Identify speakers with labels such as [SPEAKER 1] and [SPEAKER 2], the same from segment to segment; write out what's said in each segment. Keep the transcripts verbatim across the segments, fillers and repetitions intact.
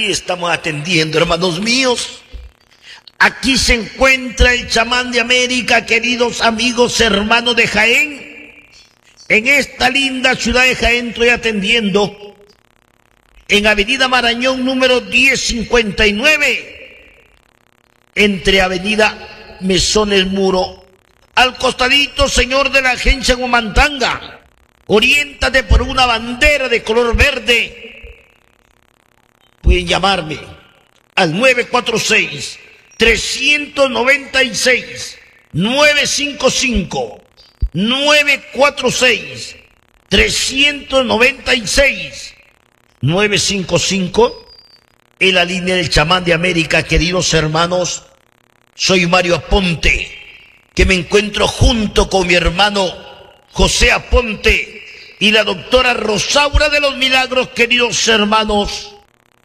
[SPEAKER 1] Aquí estamos atendiendo, hermanos míos. Aquí se encuentra el chamán de América, queridos amigos, hermanos de Jaén. En esta linda ciudad de Jaén estoy atendiendo. En Avenida Marañón, número diez cincuenta y nueve. Entre Avenida Mesón El Muro. Al costadito, señor de la agencia Huamantanga. Oriéntate por una bandera de color verde. Pueden llamarme al nueve cuatro seis, tres nueve seis, nueve cinco cinco. nueve cuatro seis, tres nueve seis, nueve cinco cinco. En la línea del chamán de América, queridos hermanos. Soy Mario Aponte, que me encuentro junto con mi hermano José Aponte y la doctora Rosaura de los Milagros, queridos hermanos.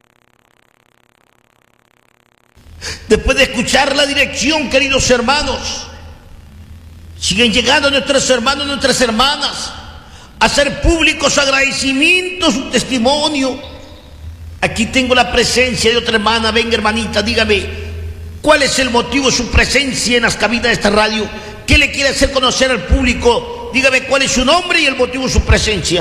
[SPEAKER 1] Después de escuchar la dirección, queridos hermanos, siguen llegando nuestros hermanos y nuestras hermanas a hacer públicos su agradecimiento, su testimonio. Aquí tengo la presencia de otra hermana. Venga, hermanita, dígame, ¿cuál es el motivo de su presencia en las cabinas de esta radio? ¿Qué le quiere hacer conocer al público? Dígame cuál es su nombre y el motivo de su presencia.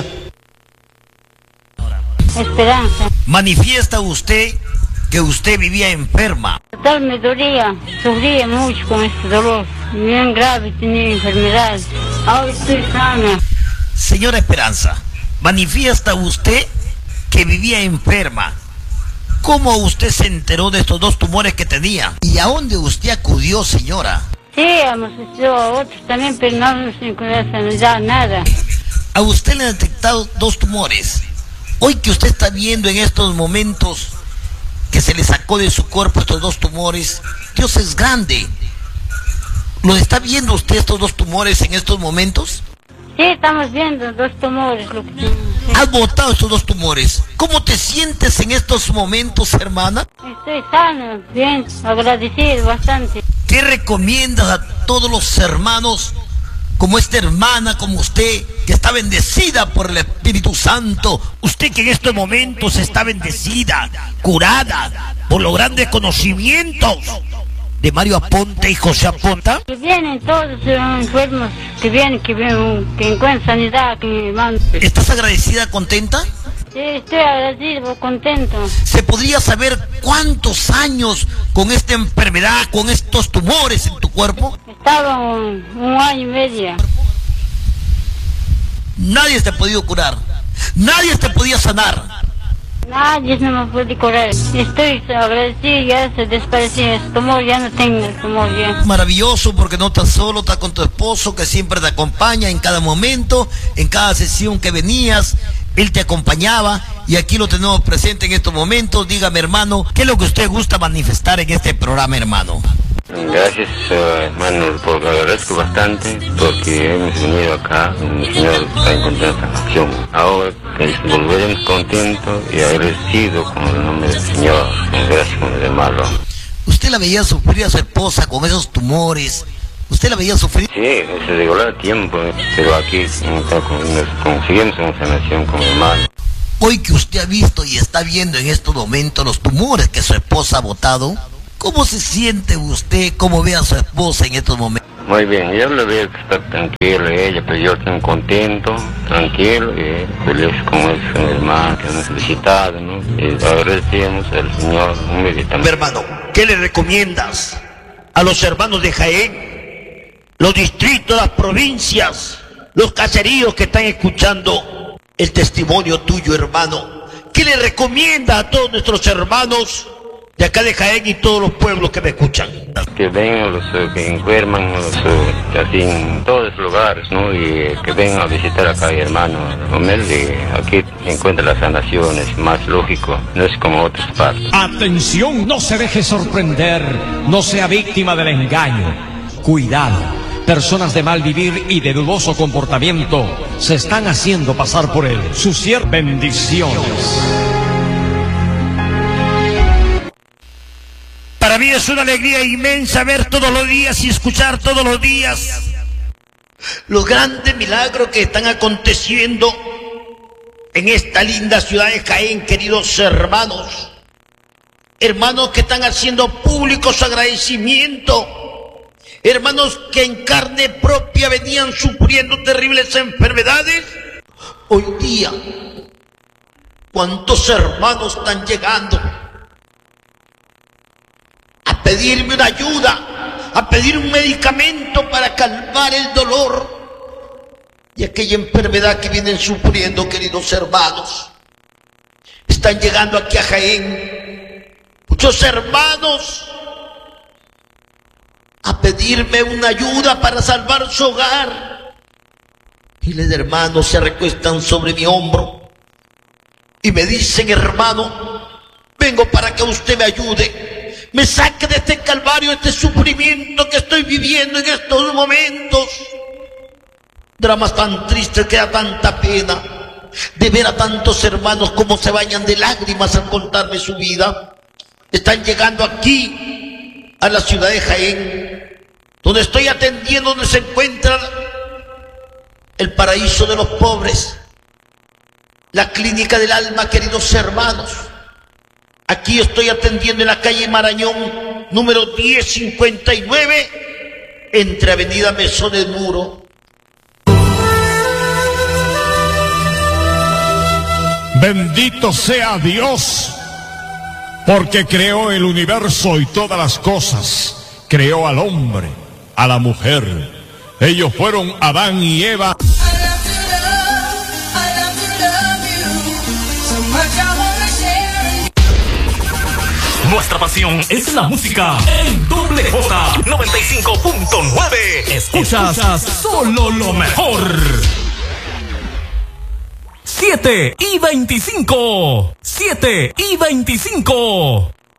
[SPEAKER 2] Esperanza.
[SPEAKER 1] Manifiesta usted que usted vivía enferma.
[SPEAKER 2] Total me dolía, sufría mucho con este dolor, bien grave, tenía enfermedad. Ahora estoy sana.
[SPEAKER 1] Señora Esperanza, manifiesta usted que vivía enferma. ¿Cómo usted se enteró de estos dos tumores que tenía? ¿Y a dónde usted acudió, señora?
[SPEAKER 2] Sí, hemos hecho a otros también, pero no nos encontramos nada.
[SPEAKER 1] A usted le han detectado dos tumores. Hoy que usted está viendo en estos momentos que se le sacó de su cuerpo estos dos tumores, Dios es grande. ¿Lo está viendo usted estos dos tumores en estos momentos?
[SPEAKER 2] Sí, estamos viendo dos tumores. Lo que... sí.
[SPEAKER 1] ¿Has botado estos dos tumores? ¿Cómo te sientes en estos momentos, hermana?
[SPEAKER 2] Estoy sano, bien, agradecido bastante.
[SPEAKER 1] ¿Qué recomiendas a todos los hermanos, como esta hermana, como usted, que está bendecida por el Espíritu Santo? Usted que en estos momentos está bendecida, curada, por los grandes conocimientos de Mario Aponte y José Aponte.
[SPEAKER 2] Que vienen todos los enfermos, que vienen, que vienen, que encuentran sanidad, que me mandan.
[SPEAKER 1] ¿Estás agradecida, contenta?
[SPEAKER 2] Sí, estoy agradecido, contento.
[SPEAKER 1] ¿Se podría saber cuántos años con esta enfermedad, con estos tumores en tu cuerpo?
[SPEAKER 2] Estaba un, un año y medio.
[SPEAKER 1] Nadie te ha podido curar, nadie te podía sanar.
[SPEAKER 2] Nadie no me puede curar. Estoy agradecido, ya se desapareció el tumor, ya no tengo el tumor ya.
[SPEAKER 1] Maravilloso, porque no estás solo, estás con tu esposo que siempre te acompaña en cada momento, en cada sesión que venías. Él te acompañaba y aquí lo tenemos presente en estos momentos. Dígame, hermano, ¿qué es lo que usted gusta manifestar en este programa, hermano?
[SPEAKER 3] Gracias, uh, hermano, porque agradezco bastante porque hemos venido acá, el Señor está encontrando satisfacción. Ahora que volveremos contentos y agradecidos con el nombre del Señor, gracias con el hermano.
[SPEAKER 1] ¿Usted la veía sufrir a su esposa con esos tumores? ¿Usted la veía sufrir?
[SPEAKER 3] Sí, se regular el tiempo, pero aquí conseguimos una sanación con el hermano.
[SPEAKER 1] Hoy que usted ha visto y está viendo en estos momentos los tumores que su esposa ha botado, ¿cómo se siente usted? ¿Cómo ve a su esposa en estos momentos?
[SPEAKER 3] Muy bien, yo le veo que está tranquila ella, pero yo estoy contento, tranquilo y feliz con el hermano que nos ha visitado, ¿no? Y agradecemos al Señor humildemente.
[SPEAKER 1] Hermano, ¿qué le recomiendas a los hermanos de Jaén, los distritos, las provincias, los caseríos que están escuchando el testimonio tuyo, hermano? ¿Qué le recomienda a todos nuestros hermanos de acá de Jaén y todos los pueblos que me escuchan?
[SPEAKER 3] Que vengan los uh, que enferman, los, uh, así en todos los lugares, ¿no? Y uh, que vengan a visitar acá, hermano. Humilde, aquí encuentra las sanaciones, más lógico, no es como otras partes.
[SPEAKER 4] Atención, no se deje sorprender, no sea víctima del engaño. Cuidado, personas de mal vivir y de dudoso comportamiento se están haciendo pasar por él. Sus ciertas bendiciones.
[SPEAKER 1] Para mí es una alegría inmensa ver todos los días y escuchar todos los días los grandes milagros que están aconteciendo en esta linda ciudad de Jaén, queridos hermanos. hermanos que están haciendo público su agradecimiento, hermanos que en carne propia venían sufriendo terribles enfermedades. Hoy día, ¿cuántos hermanos están llegando a pedirme una ayuda, a pedir un medicamento para calmar el dolor y aquella enfermedad que vienen sufriendo, queridos hermanos? Están llegando aquí a Jaén muchos hermanos a pedirme una ayuda para salvar su hogar. Miles de hermanos se recuestan sobre mi hombro y me dicen: hermano, vengo para que usted me ayude, me saque de este calvario, este sufrimiento que estoy viviendo en estos momentos. Dramas tan tristes que da tanta pena de ver a tantos hermanos como se bañan de lágrimas al contarme su vida. Están llegando aquí a la ciudad de Jaén, donde estoy atendiendo, donde se encuentra el paraíso de los pobres, la clínica del alma, queridos hermanos. Aquí estoy atendiendo en la calle Marañón, número diez cincuenta y nueve, entre avenida Mesón del Muro.
[SPEAKER 5] Bendito sea Dios, porque creó el universo y todas las cosas. Creó al hombre, a la mujer. Ellos fueron Adán y Eva.
[SPEAKER 6] Nuestra pasión es la música. En Doble J noventa y cinco punto nueve. Escuchas, Escuchas solo lo mejor. siete y veinticinco. siete y veinticinco.